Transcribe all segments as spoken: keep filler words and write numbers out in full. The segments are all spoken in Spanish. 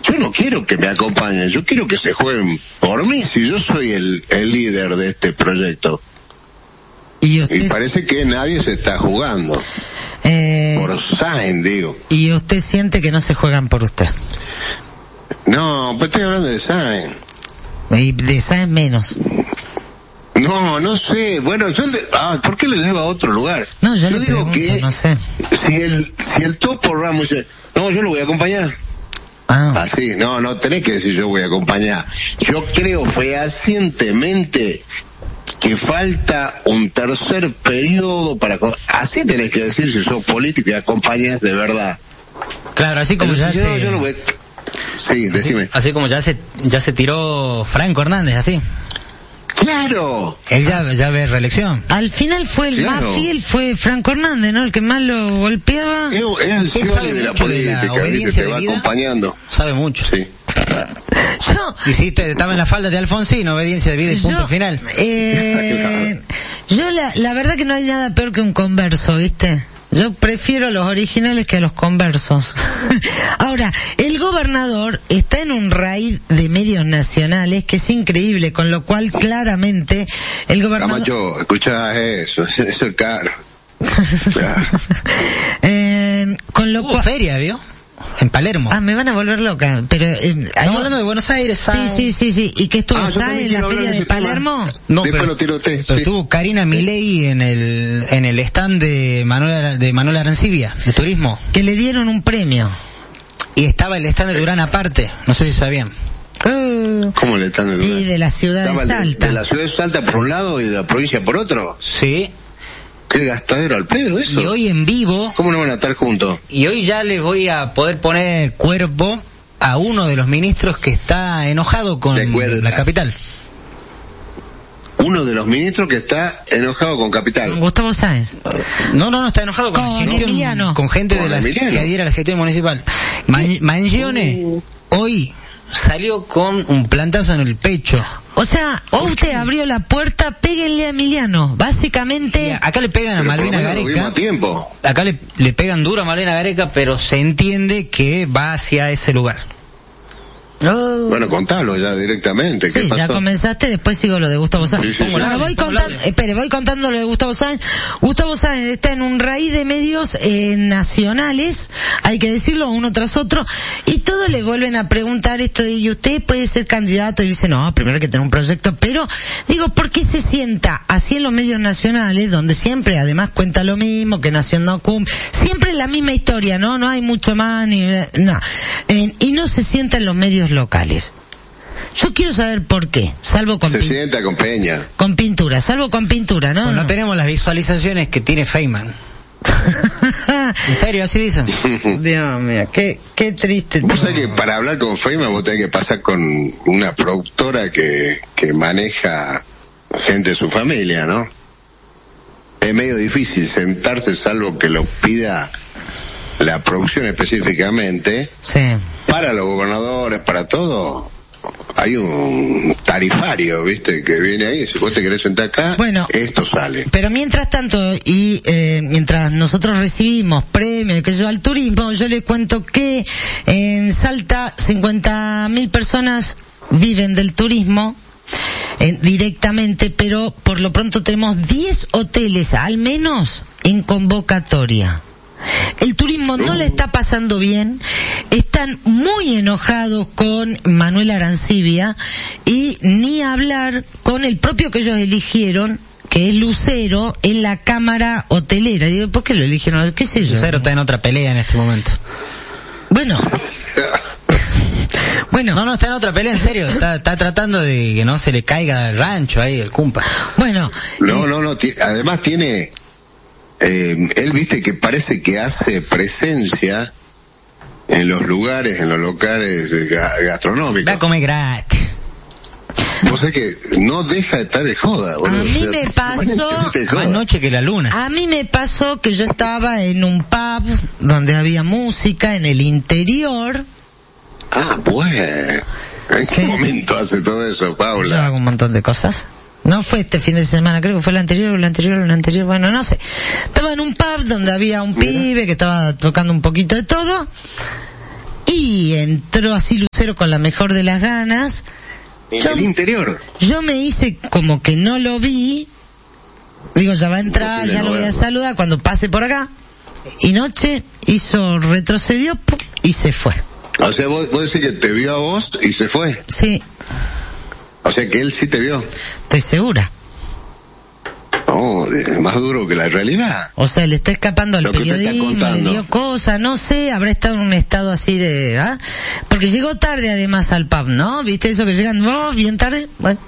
yo no quiero que me acompañen, yo quiero que se jueguen por mí, si yo soy el, el líder de este proyecto. Y, usted... y parece que nadie se está jugando. Eh... Por Sáenz, digo. ¿Y usted siente que no se juegan por usted? No, pues estoy hablando de Sáenz. Y de Sáenz menos. No, no sé. Bueno, yo le... ah, ¿por qué le lleva a otro lugar? No, yo, yo le digo pregunto, que no sé. si el si el Topo Ramos dice, no, yo lo voy a acompañar. Ah. Así, no, no tenés que decir yo voy a acompañar. Yo creo fehacientemente que falta un tercer periodo para... Así tenés que decir si sos político y acompañas de verdad. Claro, así como ya yo, se... yo lo voy... Sí, decime. Así, así como ya se ya se tiró Franco Hernández, así. ¡Claro! Él ya, ya ve reelección. Al final fue el Claro. más fiel, fue Franco Hernández, ¿no? El que más lo golpeaba. Es el Scioli de la política, de la ¿viste? Te va acompañando. Sabe mucho. Sí. Yo... Y sí, te, estaba en la falda de Alfonsín, obediencia de vida y punto yo, final. Eh, yo la, la verdad que no hay nada peor que un converso, ¿viste? Yo prefiero a los originales que a los conversos. Ahora, el gobernador está en un raíz de medios nacionales que es increíble, con lo cual claramente el gobernador... Camacho, escucha eso, eso es caro. Claro. eh, con lo Hubo cual... feria, ¿vio? En Palermo. Ah, me van a volver loca, pero... Eh, Estamos hablando de Buenos Aires, Sí, ¿sabes? sí, sí, sí. ¿Y qué estuvo Ah, yo Sáenz también en la quiero hablar feria de de ese tema. Palermo? No, Después pero, lo tiroteé, pero sí. estuvo Karina Milei en el en el stand de Manuel de Manuel Arancibia, de turismo. Que le dieron un premio. Y estaba el stand de Durán aparte, no sé si sabían. Uh, ¿Cómo le están de y de la ciudad Estaba de el de, Salta. de la ciudad de Salta por un lado y de la provincia por otro. Sí. Qué gastadero al pedo eso. Y hoy en vivo, ¿Cómo no van a estar juntos? y hoy ya les voy a poder poner cuerpo a uno de los ministros que está enojado con De acuerdo. la capital. Uno de los ministros que está enojado con Capital. Gustavo Sáenz. No, no, no, está enojado con, Con la gestión- Emiliano. con gente Con de la Emiliano. que adhiere a la gestión municipal. Ma- Mangione hoy salió con un plantazo en el pecho. O sea, o usted abrió la puerta, péguenle a Emiliano. Básicamente... Y acá le pegan a Pero por lo Malvina menos lo vimos Gareca. a tiempo. Acá le, le pegan duro a Malvina Gareca, pero se entiende que va hacia ese lugar. Oh. Bueno, contalo ya directamente. ¿Qué Sí, pasó? ya comenzaste, después sigo lo de Gustavo Sáenz. Sí, sí, sí. Ahora voy contando, espere, voy contando lo de Gustavo Sáenz. Gustavo Sáenz está en un raíz de medios eh, nacionales, hay que decirlo, uno tras otro, y todos le vuelven a preguntar esto de, ¿y usted puede ser candidato? Y dice, no, primero hay que tener un proyecto, pero, digo, ¿por qué se sienta así en los medios nacionales, donde siempre además cuenta lo mismo, que Nación no cumple, siempre la misma historia, ¿no? No hay mucho más, ni, no, eh, y no se sienta en los medios locales. Yo quiero saber por qué, salvo con, Se pin- sienta con Peña. con pintura, salvo con pintura, ¿no? Pues no No. tenemos las visualizaciones que tiene Feynman. ¿En serio? Así dicen. Dios mío, qué, qué triste. Vos todo. sabés que para hablar con Feynman vos tenés que pasar con una productora que, que maneja gente de su familia, ¿no? Es medio difícil sentarse salvo que lo pida la producción específicamente. Sí. Para los gobernadores, para todo, hay un tarifario, ¿viste? Que viene ahí, si vos te querés sentar acá, Bueno, esto sale. Pero mientras tanto, y eh, mientras nosotros recibimos premios, que yo al turismo, yo le cuento que en Salta cincuenta mil personas viven del turismo eh, directamente, pero por lo pronto tenemos diez hoteles al menos en convocatoria. El turismo no le está pasando bien, están muy enojados con Manuel Arancibia y ni hablar con el propio que ellos eligieron, que es Lucero, en la Cámara Hotelera. Digo, ¿por qué lo eligieron? ¿Qué sé yo? Lucero está en otra pelea en este momento. Bueno. Bueno. No, no, está en otra pelea, en serio. Está, está tratando de que no se le caiga el rancho ahí, el cumpa. Bueno. No, no, no, ti- además tiene... Eh, él, viste, que parece que hace presencia en los lugares, en los locales eh, ga- gastronómicos. Va a comer gratis. Vos sabés que no deja de estar de joda, boludo. A mí O sea, me pasó- imagínate de joda. Más noche que la luna. A mí me pasó que yo estaba en un pub donde había música en el interior. Ah, pues. ¿En qué Sí. momento hace todo eso, Yo Paula? hago un montón de cosas. No fue este fin de semana, creo que fue el anterior, el anterior, el anterior, bueno, no sé. Estaba en un pub donde había un pibe que estaba tocando un poquito de todo. Y y entró así Lucero con la mejor de las ganas. En Yo- el interior. Yo me hice como que no lo vi. Digo, ya va a entrar, Imposible ya no lo voy a verlo. saludar cuando pase por acá. Y Noche hizo, retrocedió ¡pum! Y se fue. O sea, vos, vos decís que te vio a vos y se fue. Sí, O sea, que él sí te vio. estoy segura. No, de- más duro que la realidad. O sea, le está escapando al Lo que usted está periodismo, le contando. dio cosas, no sé, habrá estado en un estado así de... ¿ah? Porque llegó tarde además al pub, ¿no? ¿Viste eso que llegan oh, bien tarde? Bueno,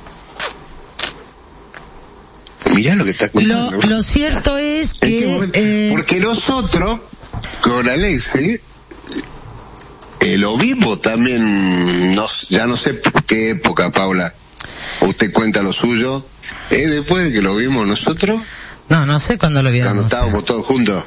Mirá lo que está lo, contando. lo cierto es ¿En qué que... momento? eh, Porque nosotros, con Alexi, eh, lo vimos también, no, ya no sé por qué época, Paula. Usted cuenta lo suyo. Eh, después de que lo vimos nosotros, no, no sé cuándo lo vieron. cuando estábamos todos juntos.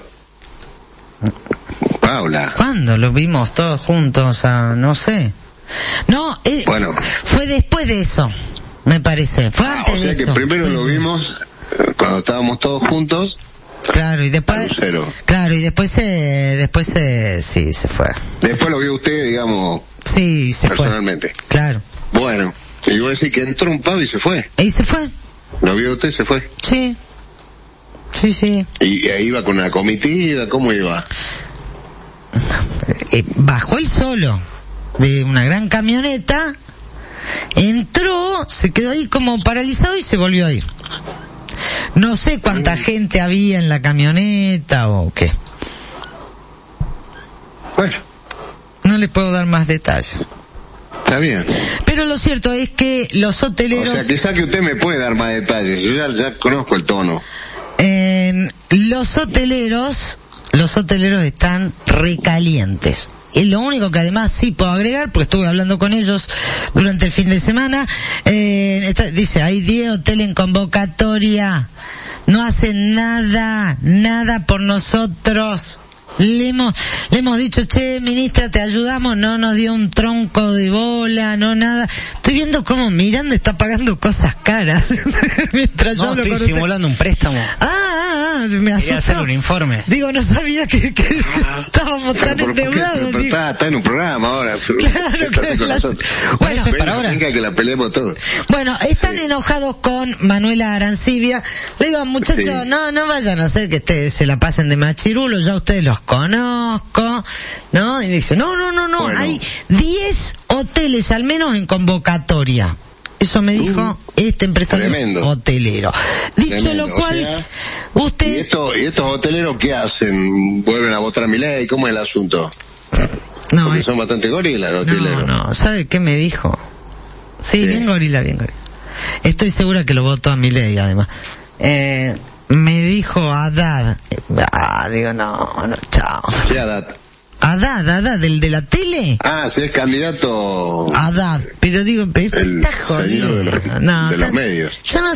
Paula. ¿Cuándo lo vimos todos juntos? O sea, no sé. No, eh, Bueno. fue después de eso, me parece. Fue Ah, antes o sea de que eso. primero Fue- lo vimos eh, cuando estábamos todos juntos. Claro, y A después... Lucero. Claro, y después se... Después se... Sí, se fue. Después lo vio usted, digamos, Sí, se fue. personalmente. Claro. Bueno, y voy a decir que entró un pavo y se fue. Y se fue. Lo vio usted, se fue. Sí. Sí, sí. Y eh, iba con una comitiva, ¿cómo iba? Eh, bajó él solo de una gran camioneta, entró, se quedó ahí como paralizado y se volvió a ir. No sé cuánta gente había en la camioneta o qué. Bueno, No le puedo dar más detalles. está bien. Pero lo cierto es que los O hoteleros... sea, quizá que usted me puede dar más detalles. Yo ya, ya conozco el tono. Eh, los hoteleros, los hoteleros están recalientes. Es lo único que además sí puedo agregar, porque estuve hablando con ellos durante el fin de semana. Eh, está- dice, hay diez hoteles en convocatoria. No hacen nada, nada por nosotros. Le hemos, le hemos dicho, che, ministra, te ayudamos, no nos dio un tronco de bola, no nada. Estoy viendo cómo Miranda está pagando cosas caras. Mientras yo No, hablo estoy con usted. simulando un préstamo. Ah, ah, ah, me Quería hacer asustó. un informe. Digo, no sabía que, que estábamos tan Pero, ¿por qué? endeudados. Pero digo. está, está en un programa ahora. Claro, Está así que con la- nosotros. Bueno, Eso es para ahora. Venga, que la peleemos todos. Bueno, están Sí. enojados con Manuela Arancibia. Le digo, muchachos, Sí. no, no vayan a hacer que ustedes se la pasen de machirulo, ya ustedes los conozco, ¿no? Y dice, no, no, no, no, Bueno. hay diez hoteles al menos en convocatoria. Eso me dijo este empresario tremendo. hotelero. Dicho Tremendo. lo O cual, sea, usted... ¿Y, esto, ¿Y estos hoteleros qué hacen? ¿Vuelven a votar a mi ley? ¿Cómo es el asunto? No, Porque es- son bastante gorilas los No, hoteleros. no, ¿sabe qué me dijo? Sí, Sí. bien gorila, bien gorila. Estoy segura que lo votó a mi ley, además. Eh, me dijo Haddad. Eh, Ah, digo, no, no, chao. Sí, Haddad. Haddad, Haddad, del de la tele. Ah, si es candidato Haddad, pero digo, pe- El está jodido. señor de los- No, de los tan- medios. Yo no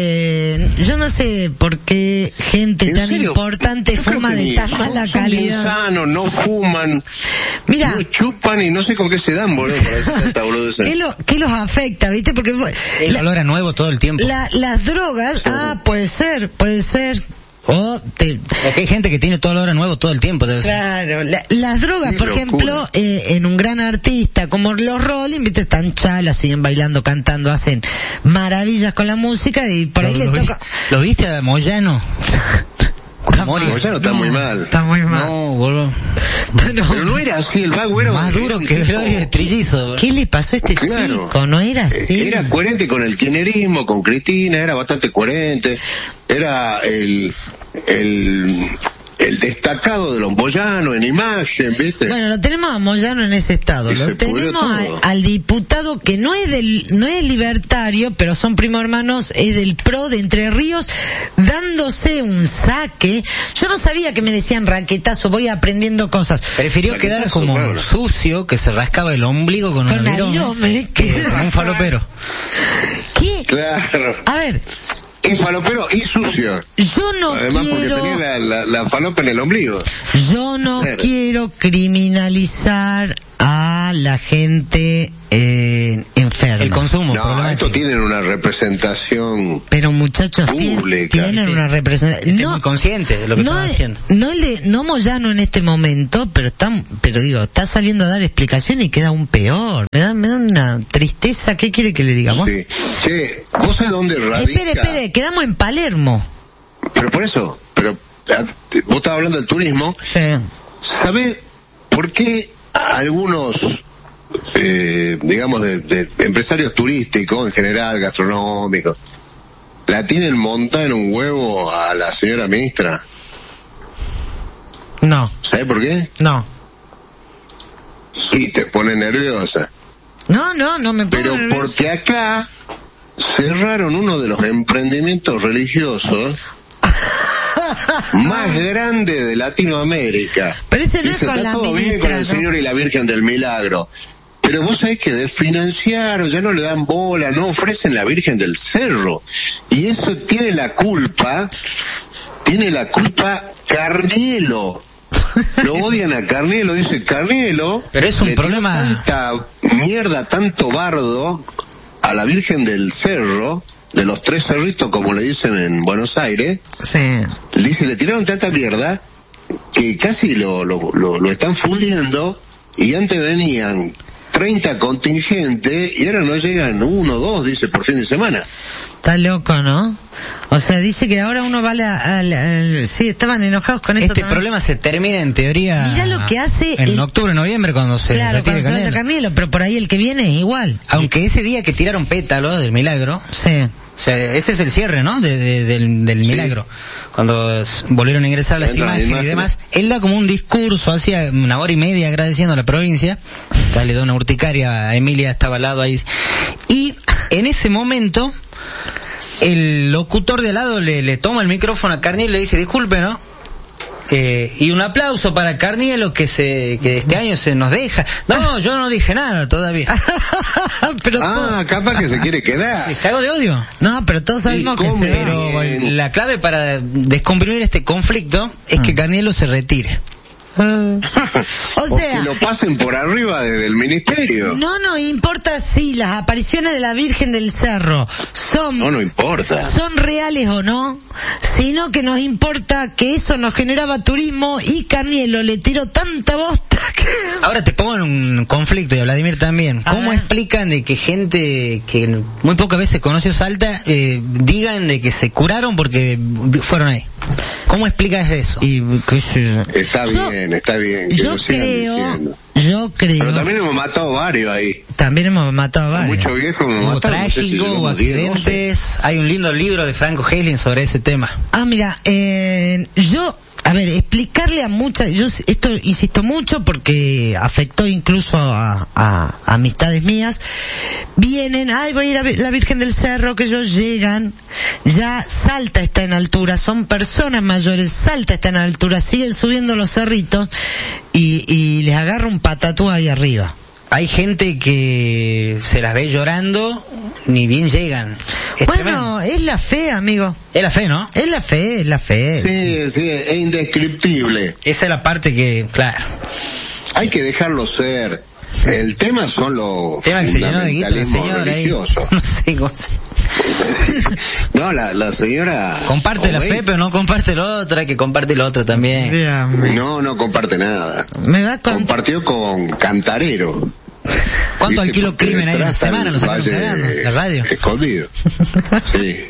sé, yo no sé por qué gente ¿En tan serio? importante Yo creo fuma que de ni- tan son- mala son bien calidad. sanos, no fuman, Mira, no chupan y no sé con qué se dan, boludo, para hacer tanta boludez. ¿qué, lo, ¿qué los afecta, viste? Porque El la- olor a nuevo todo el tiempo. La, las drogas, ah, puede ser, puede ser. O te, Es que hay gente que tiene todo el olor a nuevo todo el tiempo. Debe ser. claro, la- las drogas, Qué por locura. ejemplo, eh, en un gran artista como los Rolling, viste, están chalas, siguen bailando, cantando, hacen maravillas con la música y por ahí ¿Lo, le lo vi- toca... ¿Lo viste a Moyano? Con Mori. Como ya no está muy mal. Está muy mal. No, boludo. No. Pero no era así, el vago era Más un- duro un que tipo- Velorio de trillizo. boludo. ¿Qué le pasó a este Claro. chico? No era así. Era coherente con el kirchnerismo, con Cristina, era bastante coherente. Era el, el, el destacado de los boyanos en imagen, ¿viste? Bueno, lo tenemos a Moyano en ese estado. Y Lo se pudrió tenemos a- todo. al diputado que no es del, no es libertario, pero son primo hermanos, es del PRO de Entre Ríos, dándose un saque. Yo no sabía que me decían raquetazo, voy aprendiendo cosas. Prefirió Raquetazo, quedar como Pablo. sucio, que se rascaba el ombligo con, Con un avirón, avirome, que que- como un falopero. ¿Qué? Claro. A ver, Y falopero y sucio. yo no Además porque quiero, tenía la, la, la falopa en el ombligo. yo no Claro. quiero criminalizar a la gente, eh, en, enferma. El consumo. No, estos tienen una representación. Pero muchachos, pública. tienen Este, una representación. Estoy No, muy consciente de lo que no, están haciendo. no, le, no Moyano en este momento, pero está, pero digo, está saliendo a dar explicaciones y queda aún peor. Me da, me da una tristeza. ¿Qué quiere que le digamos? Sí. Che, ¿vos sabés dónde radica? Espere, espere, quedamos en Palermo. Pero por eso, pero vos estabas hablando del turismo. Sí. ¿Sabe por qué algunos, eh, digamos, de, de empresarios turísticos, en general, gastronómicos, la tienen montada en un huevo a la señora ministra? No. ¿Sabe por qué? No. Sí, te pone nerviosa. No, no, no me pongo Pero nervioso. porque acá cerraron uno de los emprendimientos religiosos más grande de Latinoamérica. Pero ese no es Dice, con está la todo bien ministra, con el ¿no? Señor y la Virgen del Milagro. Pero vos sabés que desfinanciaron, ya no le dan bola, no ofrecen la Virgen del Cerro. Y eso tiene la culpa, tiene la culpa Carnielo. Lo odian a Carnielo, dice Carnielo. Pero es un le tiró problema. Tanta mierda, tanto bardo a la Virgen del Cerro, de los tres cerritos, como le dicen en Buenos Aires. Sí. Le dice, le tiraron tanta mierda que casi lo, lo, lo, lo están fundiendo, y antes venían treinta contingentes y ahora no llegan uno o dos, dice, por fin de semana. Está loco, ¿no? O sea, dice que ahora uno va a la... a la- al- sí, estaban enojados con esto Este también. problema se termina en teoría Mirá lo que hace en el- octubre, noviembre, cuando se Claro, retire cuando se vaya Carnielo. Carnielo, pero por ahí el que viene es igual. Aunque ese día que tiraron pétalos del milagro, Sí. o sea, ese es el cierre, ¿no? De, de- del, del Sí. milagro. Cuando s- volvieron a ingresar las Entran las imágenes y imágenes. demás, él da como un discurso, hacía una hora y media agradeciendo a la provincia. Acá le da una urticaria a Emilia, estaba al lado ahí. Y en ese momento, el locutor de al lado le, le toma el micrófono a Carnielo y le dice, disculpe, ¿no? Eh, y un aplauso para Carnielo que se que este año se nos deja. No, yo no dije nada todavía. pero Ah, capaz que se quiere quedar. Me cago de odio. No, pero todos sabemos ¿Y que cómo? se... Pero Bien. la clave para descomprimir este conflicto es que Carnielo se retire. Ah. O O sea... que lo pasen por arriba desde el ministerio. No nos importa si las apariciones de la Virgen del Cerro son... No, no importa. son reales o no, sino que nos importa que eso nos generaba turismo y Carnielo le tiró tanta bosta que... Ahora te pongo en un conflicto, y a Vladimir también. A ¿Cómo ver. explican de que gente que muy pocas veces conoció Salta eh, digan de que se curaron porque fueron ahí? ¿Cómo explicas eso? Y, qué sé yo. Está Yo- bien, está bien. Que Yo lo sigan creo, diciendo. yo creo... Pero también hemos matado varios ahí. También hemos matado a varios. Muchos viejos hemos Hubo matado. No sé si trágico, hubo somos diez, doce. accidentes. Hay un lindo libro de Franco Heslin sobre ese tema. Ah, mira, eh, yo, a ver, explicarle a muchas, yo esto insisto mucho porque afectó incluso a, a, a amistades mías, vienen, ay, voy a ir a ver la Virgen del Cerro, que ellos llegan, ya Salta está en altura, son personas mayores, Salta está en altura, siguen subiendo los cerritos y, y les agarra un patatú ahí arriba. Hay gente que se las ve llorando, ni bien llegan. Es tremendo. Bueno, es la fe, amigo, Es la fe, ¿no? es la fe, es la fe. Sí, sí, es indescriptible. Esa es la parte que, claro. Hay que dejarlo ser. El tema son los Tema que se llenó de guita la fundamentalismos señora ahí. religiosos. No sé cómo se... No, la, la señora... Comparte la Obey, fe, pero no comparte lo otro, hay que compartir lo otro también. Dios mío. No, no comparte nada. Me va con... Compartió con Cantarero. ¿Cuánto ¿Viste? alquilo Porque crimen hay en la detrás está semana? el Lo sacaron Valle cagando, la radio. Escondido. Sí.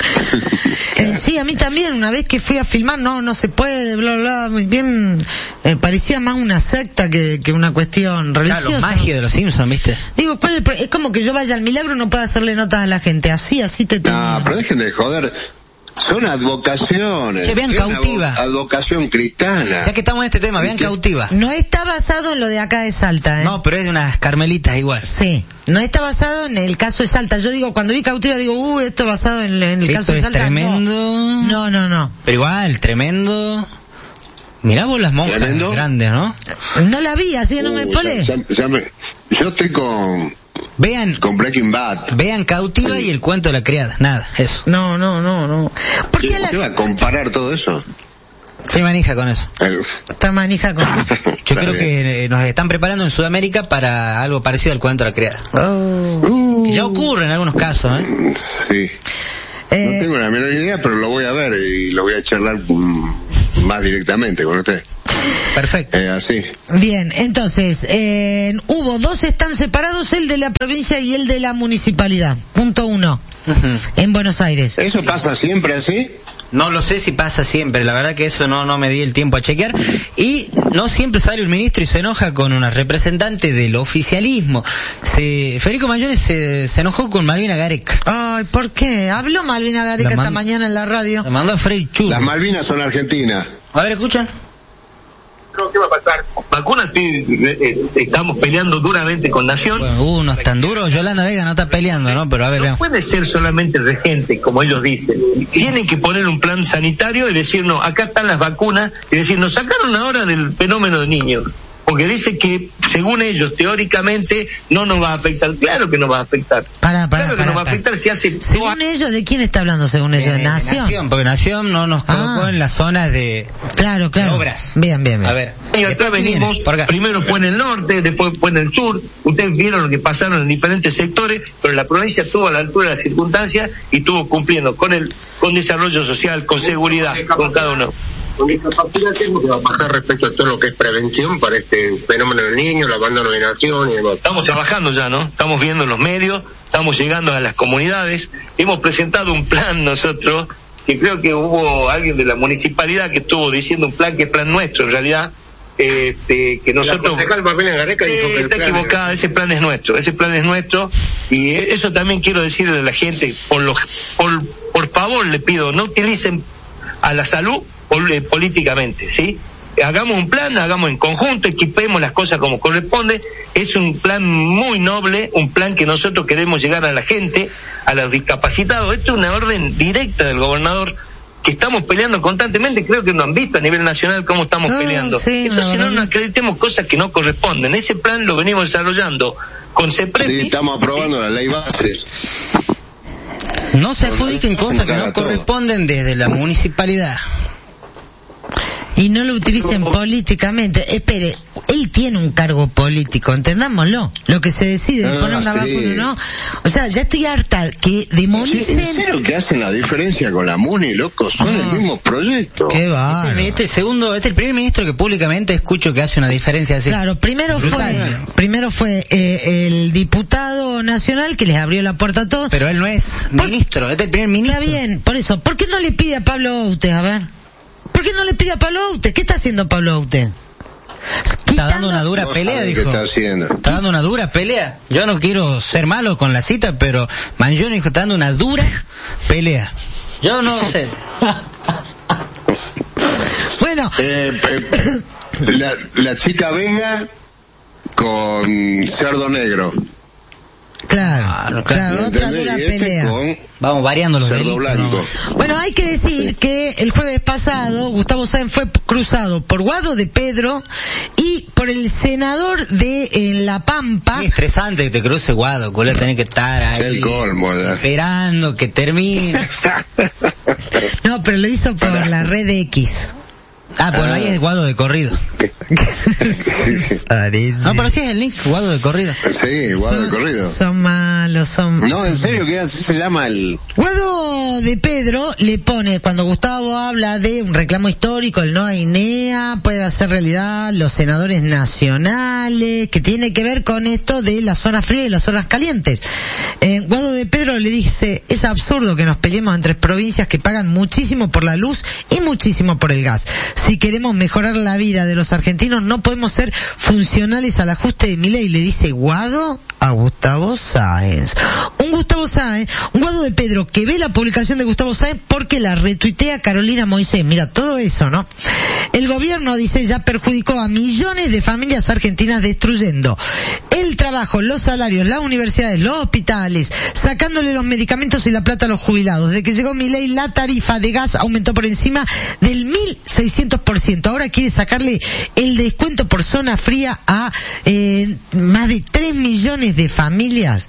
Eh, sí, a mí también, una vez que fui a filmar, no, no se puede, bla, bla, muy bien, eh, parecía más una secta que, que una cuestión Claro, religiosa. los magios de los Simpsons, ¿viste? Digo, ¿cuál es el pro- es como que yo vaya al milagro y no pueda hacerle notas a la gente, así, así te tengo. No, pero dejen de joder. Son advocaciones. Che, vean Es una Cautiva. advo- Advocación cristiana. Ya que estamos en este tema, vean ¿Viste? Cautiva. No está basado en lo de acá de Salta, ¿eh? No, pero es de unas carmelitas igual. Sí, no está basado en el caso de Salta. Yo digo, cuando vi Cautiva, digo, uh, esto basado en, en el Esto caso de es Salta. tremendo. No, no, no. Pero igual, tremendo. Mirá vos las monjas Tremendo. grandes, ¿no? No la vi, así que no me Uh, pole. ya- ya- ya me- yo estoy con, Vean, con Breaking Bad. vean Cautiva Sí. y el cuento de la criada. Nada, eso. No, no, no, no. ¿Por ¿Qué, qué la... ¿Qué va a comparar todo eso? Se manija con eso. El- Está manija con... Yo Está creo bien. que eh, nos están preparando en Sudamérica para algo parecido al cuento de la criada. Oh. Uh, Uh. Ya ocurre en algunos casos, ¿eh? Sí. Eh, no tengo la menor idea, pero lo voy a ver y lo voy a charlar um, más directamente con usted. Perfecto. Eh, así. Bien, entonces, eh, hubo dos están separados, el de la provincia y el de la municipalidad. Punto uno. Uh-huh. En Buenos Aires. ¿Eso pasa siempre así? No lo sé si pasa siempre, la verdad que eso no no me di el tiempo a chequear. Y no siempre sale un ministro y se enoja con una representante del oficialismo. Se, Federico Mayones se, se enojó con Malvina Gareca. Ay, ¿por qué? Habló Malvina Gareca man- esta mañana en la radio. La mandó a Freddy Churro. Las Malvinas son argentinas. A ver, ¿escuchan? ¿Qué va a pasar? Vacunas, sí, eh, estamos peleando duramente con Nación. Bueno, unos tan duros, Yolanda Vega no está peleando, ¿no? Pero a ver, no veamos. puede ser solamente regente, como ellos dicen. Tienen que poner un plan sanitario y decirnos, acá están las vacunas, y decir, nos sacaron ahora del fenómeno de niños. Porque dice que, según ellos, teóricamente, no nos va a afectar. Claro que nos va a afectar. Para, para, claro que para, nos va a para. afectar si hace... Según ellos, ¿de quién está hablando según ellos? Eh, ¿Nación? Nación, porque Nación no nos colocó Ah. en las zonas de, Claro, claro. de obras. Bien, bien, bien. A ver. Y acá venimos, primero fue en el norte, después fue en el sur. Ustedes vieron lo que pasaron en diferentes sectores, pero la provincia estuvo a la altura de las circunstancias y estuvo cumpliendo con el con desarrollo social, con seguridad, con cada uno. Con discapacidad, ¿qué es lo que va a pasar respecto a todo lo que es prevención para este fenómeno del niño, el abandono de nación y demás? Estamos trabajando ya, ¿no? Estamos viendo los medios, estamos llegando a las comunidades, hemos presentado un plan nosotros, que creo que hubo alguien de la municipalidad que estuvo diciendo un plan que es plan nuestro en realidad, este, que nosotros... La concejal Malvina Gareca sí, dijo que el está plan equivocada, era... ese plan es nuestro, ese plan es nuestro, y eso también quiero decirle a la gente, por, lo, por, por favor le pido, no utilicen a la salud políticamente, ¿sí? Hagamos un plan, hagamos en conjunto, equipemos las cosas como corresponde. Es un plan muy noble, un plan que nosotros queremos llegar a la gente, a los discapacitados. Esto es una orden directa del gobernador que estamos peleando constantemente. Creo que no han visto a nivel nacional cómo estamos no, peleando. Sí, Entonces no nos acreditemos cosas que no corresponden. Ese plan lo venimos desarrollando con CEPRESI. Sí, estamos aprobando la ley base. No se adjudiquen cosas que no corresponden desde la municipalidad. Y no lo utilicen políticamente. Espere, él tiene un cargo político, entendámoslo. Lo que se decide es Ah, poner una sí. vacuna, ¿no? O sea, ya estoy harta que demonicen... Sí, ¿en serio que hacen la diferencia con la MUNI, loco? Son Ah. el mismo proyecto. Qué bárbaro. Este, este segundo, este es el primer ministro que públicamente escucho que hace una diferencia así. Claro, primero Brutal. fue, primero fue eh, el diputado nacional que les abrió la puerta a todos. Pero él no es ministro, este es el primer ministro. Está bien, por eso. ¿Por qué no le pide a Pablo Aute? A ver. ¿Por qué no le pide a Pablo Aute? ¿Qué está haciendo Pablo Aute? Está dando una dura No pelea, sabe dijo. qué está haciendo. Está dando una dura pelea. Yo no quiero ser malo con la cita, pero Mangione dijo, está dando una dura pelea. Yo no sé. Bueno, Eh, eh, la, la chica Vega con Cerdo Negro. claro, Claro, claro, otra ¿Entendés? dura Y este pelea. con Vamos variando los Cerdo delitos, ¿no? Blanco. Bueno, hay que decir que el jueves pasado Gustavo Sáenz fue cruzado por Guado de Pedro y por el senador de en La Pampa. Qué estresante que te cruce Guado, culo, tenés que estar ahí el colmo. ¿verdad? esperando que termine. No, pero lo hizo por la red X. Ah, bueno, ahí es Guado de corrido. No, pero sí es el Nick, Guado de corrido. Sí, Guado de corrido. Son malos, son... No, en serio, que así se llama el... Guado de Pedro le pone, cuando Gustavo habla de un reclamo histórico, el no a INEA, puede hacer realidad los senadores nacionales, que tiene que ver con esto de las zonas frías y las zonas calientes. Eh, Guado de Pedro le dice, es absurdo que nos peleemos entre provincias que pagan muchísimo por la luz y muchísimo por el gas. Si queremos mejorar la vida de los argentinos, no podemos ser funcionales al ajuste de Milei, le dice Guado a Gustavo Sáenz. Un Gustavo Sáenz, un Guado de Pedro que ve la publicación de Gustavo Sáenz porque la retuitea Carolina Moisés. Mira, todo eso, ¿no? El gobierno, dice, ya perjudicó a millones de familias argentinas destruyendo el trabajo, los salarios, las universidades, los hospitales, sacándole los medicamentos y la plata a los jubilados. Desde que llegó Milei, la tarifa de gas aumentó por encima del mil seiscientos por ciento. Ahora quiere sacarle el descuento por zona fría a eh, más de tres millones de familias.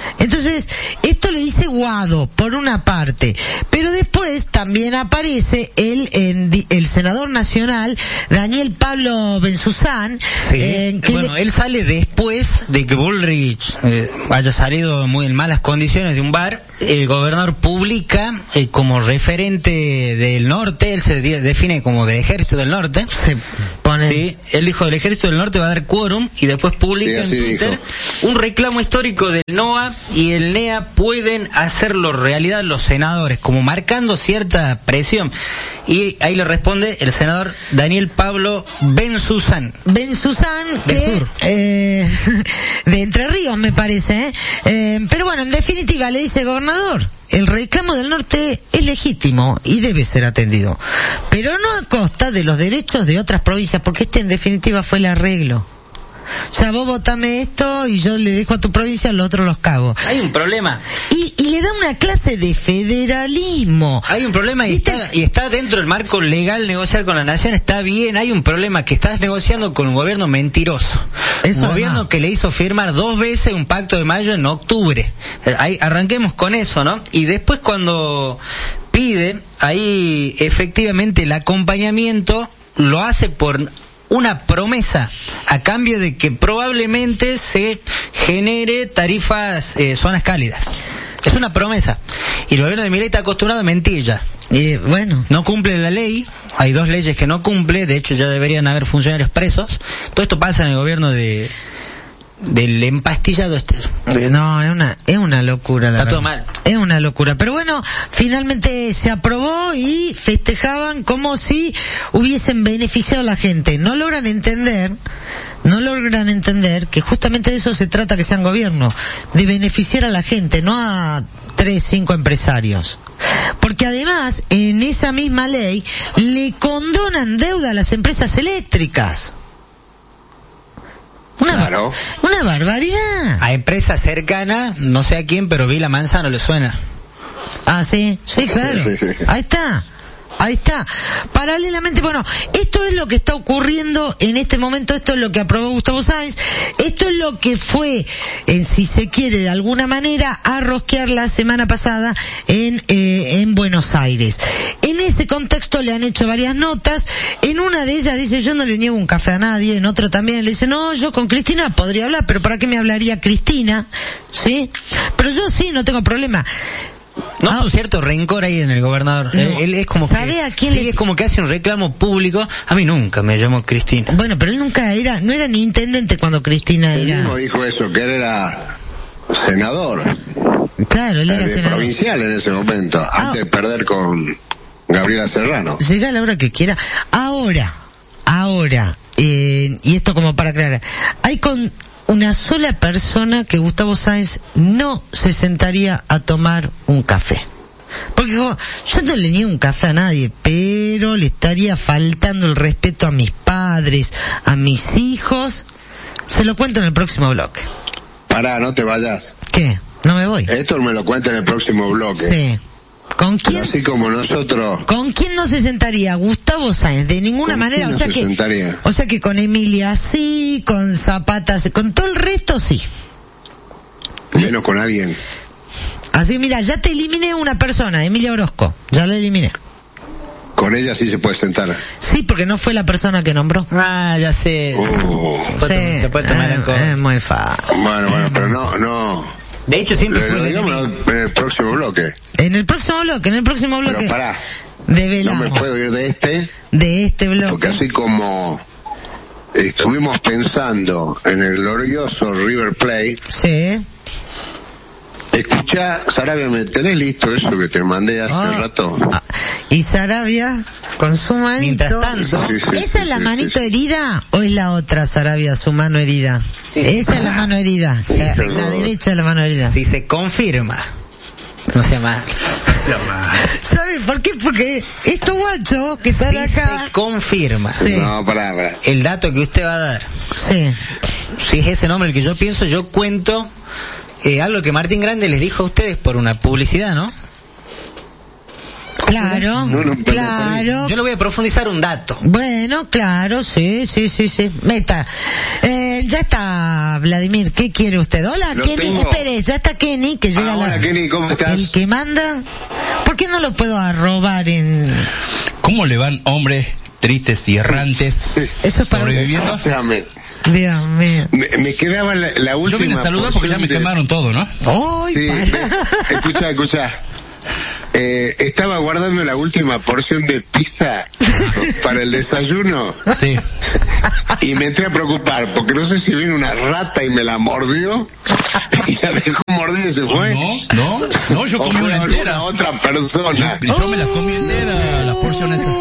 Entonces, esto le dice Guado, por una parte, pero después también aparece el, el, el senador nacional, Daniel Pablo Bensuzán. Sí. Eh, que bueno, le... él sale después de que Bullrich eh, haya salido muy en malas condiciones de un bar. El gobernador publica eh, como referente del norte, él se de- define como del ejército del norte. Se pone... Sí, él dijo el ejército del norte va a dar quórum y después publica Sí, en así Twitter dijo. un reclamo histórico del N O A y el N E A pueden hacerlo realidad los senadores, como marcando cierta presión. Y ahí le responde el senador Daniel Pablo Bensuzán. Bensuzán, que eh, de Entre Ríos me parece, ¿eh? Eh, pero bueno, en definitiva le dice gobernador, el reclamo del norte es legítimo y debe ser atendido, pero no a costa de los derechos de otras provincias, porque este en definitiva fue el arreglo. O sea, vos votame esto y yo le dejo a tu provincia, los otros los cago. Hay un problema. Y, y le da una clase de federalismo. Hay un problema y ¿Viste? está, y está dentro del marco legal negociar con la nación, está bien. Hay un problema que estás negociando con un gobierno mentiroso. Eso un gobierno además. que le hizo firmar dos veces un pacto de mayo en octubre. Eh, ahí arranquemos con eso, ¿no? Y después cuando pide, ahí efectivamente el acompañamiento lo hace por una promesa a cambio de que probablemente se genere tarifas, eh, zonas cálidas. Es una promesa. Y el gobierno de Milei está acostumbrado a mentir ya. Y bueno, No cumple la ley, hay dos leyes que no cumple, de hecho ya deberían haber funcionarios presos. Todo esto pasa en el gobierno de del empastillado este. no, es una es una locura la Está todo verdad. mal. Es una locura, pero bueno, finalmente se aprobó y festejaban como si hubiesen beneficiado a la gente. No logran entender, no logran entender que justamente de eso se trata que sean gobierno, de beneficiar a la gente, no a tres, cinco empresarios. Porque además, en esa misma ley, le condonan deuda a las empresas eléctricas. Una, Claro. una barbaridad. A empresa cercana, no sé a quién, pero Vila Manzano le suena. Ah, sí, sí, claro. Sí, sí, sí. Ahí está. Ahí está. Paralelamente, bueno, esto es lo que está ocurriendo en este momento, esto es lo que aprobó Gustavo Sáenz, esto es lo que fue, eh, si se quiere de alguna manera, a rosquear la semana pasada en, eh, en Buenos Aires. En ese contexto le han hecho varias notas, en una de ellas dice, yo no le niego un café a nadie, en otro también le dice, no, yo con Cristina podría hablar, pero ¿para qué me hablaría Cristina? ¿Sí? Pero yo sí, no tengo problema. No, Ah. un cierto rencor ahí en el gobernador. No. Él, él es como ¿Sabe que, a quién sí, le- es como que hace un reclamo público. A mí nunca me llamó Cristina. Bueno, pero él nunca era, no era ni intendente cuando Cristina Él era. mismo dijo eso, que él era senador, Claro, él era eh, senador. provincial en ese momento, Ah. antes de perder con Gabriela Serrano. Llega a la hora que quiera. Ahora, ahora, eh, y esto como para aclarar, hay con una sola persona que Gustavo Sáenz no se sentaría a tomar un café. Porque dijo, yo no le niego un café a nadie, pero le estaría faltando el respeto a mis padres, a mis hijos. Se lo cuento en el próximo bloque. Pará, no te vayas. ¿Qué? ¿No me voy? Esto me lo cuenta en el próximo bloque. Sí. ¿Con Pero quién? así como nosotros, ¿Con quién no se sentaría? Gustavo Sáenz, de ninguna ¿Con manera, quién o no sea se que, sentaría? o sea que con Emilia sí, con Zapata sí, con todo el resto sí. menos con alguien. Así, mira, ya te eliminé una persona, Emilia Orozco, ya la eliminé. Con ella sí se puede sentar. Sí, porque no fue la persona que nombró. Ah, ya sé. Uh, Se puede tom- se puede tomar es, alcohol. es muy fácil. bueno, bueno, pero no, no. De hecho, siempre Lo, fue lo el digamos enemigo. en el próximo bloque. En el próximo bloque, en el próximo bloque, Pero pará, develamos no me puedo ir de este, de este porque bloque. así como estuvimos pensando en el glorioso River Plate, Sí. escuchá, Sarabia, ¿me tenés listo eso que te mandé hace Ah. rato? Ah, y Sarabia con su manito. Mientras tanto, Sí, sí, ¿Esa es sí, la sí, manito sí. herida o es la otra, Sarabia, su mano herida? Sí. Esa es la mano herida, la, pero- la derecha es la mano herida. si se confirma, no se llama. ¿Sabes por qué? Porque estos guachos que están Si acá... se confirma Sí. No, pará, pará. el dato que usted va a dar, Sí. si es ese nombre el que yo pienso, yo cuento eh, algo que Martín Grande les dijo a ustedes por una publicidad, ¿no? Claro, No, no, claro. Yo le voy a profundizar un dato. Bueno, claro, sí, sí, sí, sí. Meta. Eh, ya está, Vladimir, ¿qué quiere usted? Hola, Lo Kenny, tengo. espere, ya está Kenny, que llega Ah, la... hola, Kenny, ¿cómo estás? El que manda. ¿Por qué no lo puedo arrobar en...? ¿Cómo le van, hombres tristes y errantes, Eso es para... sobreviviendo? Escúchame, Dios mío. me, me quedaba la, la última. Yo vine a saludar porque ya me porción de- quemaron todo, ¿no? ¡Ay, Sí, para! me- escucha, escucha. Eh, estaba guardando la última porción de pizza para el desayuno Sí. y me entré a preocupar porque no sé si vino una rata y me la mordió y la dejó morder y se fue. No, no, no, yo O comí fue una alguna entera. otra persona. Yo, yo me la comí entera, la porción esa.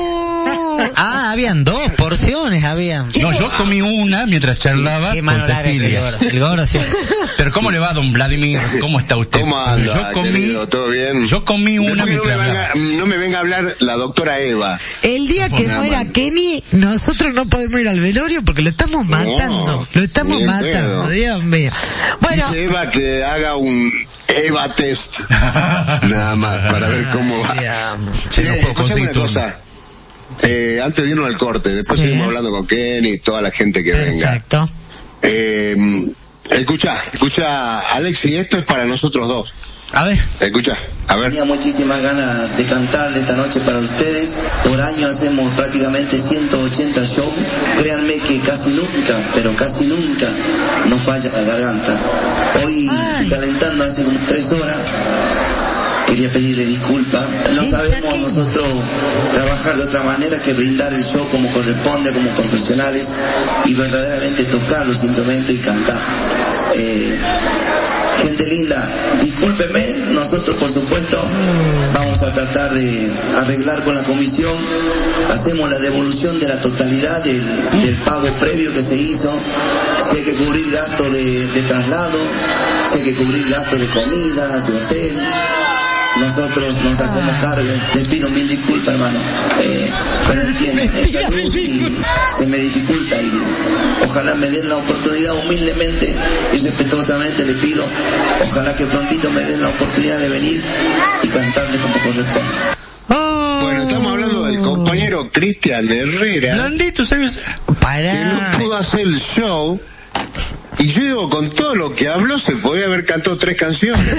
Ah, habían dos porciones, habían. No, yo comí una mientras charlaba Qué con mano larga el Cecilia. gordo. El gordo, sí. Pero ¿cómo le va, don Vladimir? ¿Cómo está usted? ¿Cómo anda, yo comí, querido? ¿Todo bien? yo comí una Después no, me mientras venga, hablaba. no me venga a hablar la doctora Eva. El día que Nada muera más. Kenny, nosotros no podemos ir al velorio porque lo estamos matando. Lo estamos bien matando, pedo. Dios mío. Bueno, Dice Eva que haga un Eva test. Nada más, para ver cómo va. Sí, Che, no puedo escuchame conseguir una turno. cosa. Eh, antes de irnos al corte, después Sí. seguimos hablando con Kenny y toda la gente que venga. perfecto. Eh, escucha, escucha, Alex, y esto es para nosotros dos. A ver. Escucha, a ver. Tenía muchísimas ganas de cantar esta noche para ustedes. Por año hacemos prácticamente ciento ochenta shows. Créanme que casi nunca, pero casi nunca nos falla la garganta. Hoy Ay. estoy calentando hace como tres horas. Quería pedirle disculpas. No Sí, sabemos Jackie. nosotros trabajar de otra manera que brindar el show como corresponde, como profesionales, y verdaderamente tocar los instrumentos y cantar. Eh, gente linda, discúlpenme, nosotros por supuesto vamos a tratar de arreglar con la comisión, hacemos la devolución de la totalidad del, del pago previo que se hizo. Si hay que cubrir gastos de, de traslado, si hay que cubrir gastos de comida, de hotel, nosotros nos hacemos cargo. Les pido mil disculpas, hermano. Eh, pero entienden, es salud y se me dificulta y ojalá me den la oportunidad humildemente y respetuosamente le pido, ojalá que prontito me den la oportunidad de venir y cantarles como corresponde. Oh, Bueno, estamos hablando del compañero Cristian Herrera, Blandito, ¿sabes? que Pará. no pudo hacer el show. Y yo digo, con todo lo que habló, se podría haber cantado tres canciones.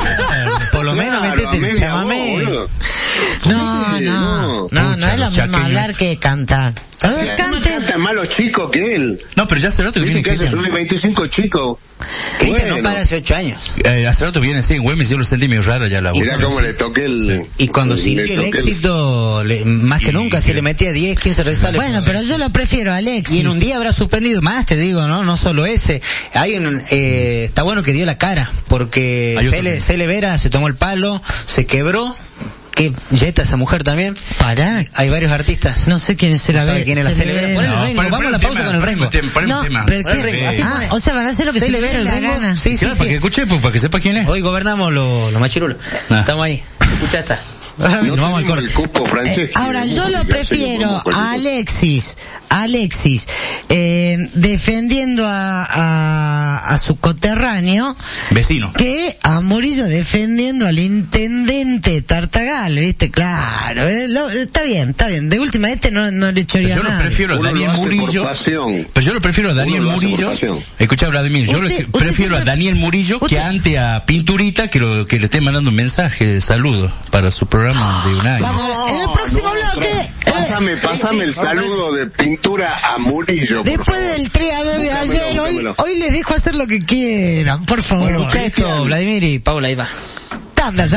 Por lo menos Claro, metete a el media chamamé. voz, boludo. No, Sí, no, no, no Puta, es lo los mismo chaqueños. hablar que cantar. A Y ver, además cante. cantan más los chicos que él. No, pero ya hace rato que Viste viene que hace Cristian. subir veinticinco chicos. Cristian Bueno, no para hace ocho años. Eh, hace rato viene así en Güemes, yo lo sentí medio raro ya la voz. mirá cómo le toqué el... Y cuando le sintió el toqué el- éxito, le- más que nunca, se le metía diez, quince recitales. Bueno, pero yo lo prefiero a Alex. Y en un día habrá suspendido más, te digo, ¿no? No solo ese. Hay un, eh, está bueno que dio la cara, porque Hay otro Cele, que- Cele Vera se tomó el palo, se quebró. Qué yeta esa mujer también. Pará. Hay varios artistas. No sé quién será. ¿Sabe quién es la Cele Vera? Ponele el Rengo, vamos a la pausa con el Rengo. No, pero Ponele ¿qué? el Rengo. Ah, o sea, van a hacer lo que se Cele les Vera, dé el la Rengo. gana. Sí, sí, Claro, para que sí. escuche, pues, para que sepa quién es. Hoy gobernamos los lo machirulos. Ah. Estamos ahí. Escucha esta. No Nos vamos al tenemos corte. el cupo, Franceschi, Eh, ahora, de yo lo música, así que prefiero podemos cualquier a cosa. Alexis, Alexis, eh, defendiendo a, a, a su coterráneo, Vecino. que a Murillo defendiendo al intendente Tartagal, ¿viste? Claro, eh, lo- está bien, está bien. De última, este no, no le echoría Yo lo nada. prefiero a Uno Daniel lo hace por Murillo. pasión. Pero yo lo prefiero a Daniel Uno lo hace por Murillo. pasión. Escucha, Vladimir, yo Usted- lo que usted prefiero a siempre- Daniel Murillo que usted- ante a Pinturita que, lo, que le esté mandando un mensaje de saludo para su programa de un año. Vamos, en el próximo bloque, eh, Pásame, pásame el saludo de pintura a Murillo, por después favor. del tres a dos de Búscamelo, ayer, hoy, búscamelo. hoy les dejo hacer lo que quieran, por favor. Bueno, Escucha esto, Vladimir y Paula, ahí va. Tanda, ya